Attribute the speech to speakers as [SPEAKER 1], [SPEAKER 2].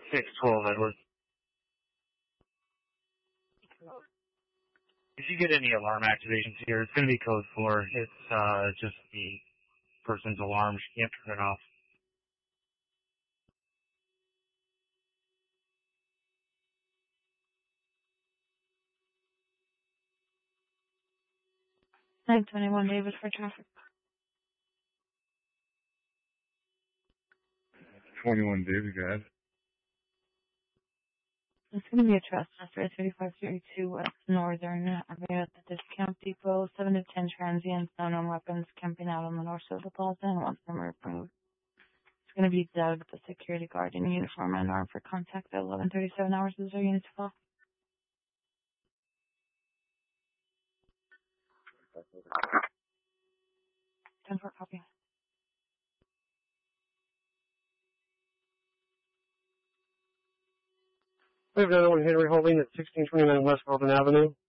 [SPEAKER 1] 612 Edward. If you get any alarm activations here, it's going to be code 4. It's just the person's alarm. She can't turn it off.
[SPEAKER 2] Nine 21 David for traffic.
[SPEAKER 3] 21 David, guys.
[SPEAKER 2] It's going to be a trespasser, 3532 West Northern Avenue at the Discount Depot. 7 to 10 transients, no known weapons, camping out on the north side of the plaza and wants them removed. It's going to be Doug, the security guard in uniform and armed for contact at 11:37 hours. Is our unit to call? 10 for copy.
[SPEAKER 4] We have another one, Henry Holding at 1629 West Walden Avenue.